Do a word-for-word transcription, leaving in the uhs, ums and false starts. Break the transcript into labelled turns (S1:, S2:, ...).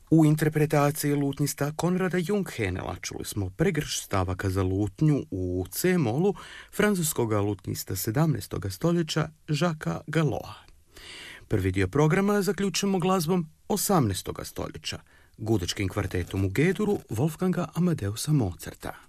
S1: U interpretaciji lutnista Konrada Junghenela čuli smo pregrš stavaka za lutnju u C-molu francuskog lutnista sedamnaestog stoljeća Jacquesa Galloa. Prvi dio programa zaključujemo glazbom osamnaestog stoljeća, gudečkim kvartetom u G-duru Wolfganga Amadeusa Mozarta.